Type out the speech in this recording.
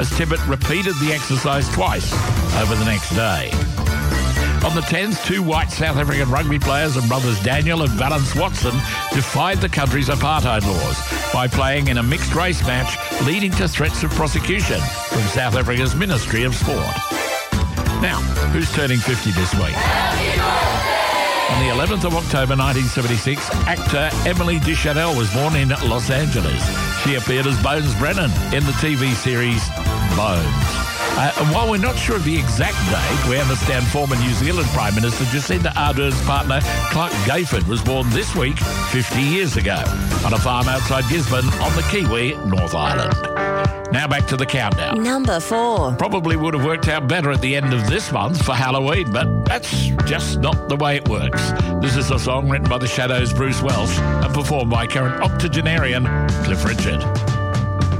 as Tibbet repeated the exercise twice over the next day. On the 10th, two white South African rugby players and brothers Daniel and Valence Watson defied the country's apartheid laws by playing in a mixed-race match, leading to threats of prosecution from South Africa's Ministry of Sport. Now, who's turning 50 this week? On the 11th of October 1976, actor Emily Deschanel was born in Los Angeles. She appeared as Bones Brennan in the TV series Bones. And while we're not sure of the exact date, we understand former New Zealand Prime Minister Jacinda Ardern's partner Clark Gayford was born this week 50 years ago on a farm outside Gisborne on the Kiwi North Island. Now back to the countdown. Number 4. Probably would have worked out better at the end of this month for Halloween, but that's just not the way it works. This is a song written by The Shadows' Bruce Welch and performed by current octogenarian Cliff Richard.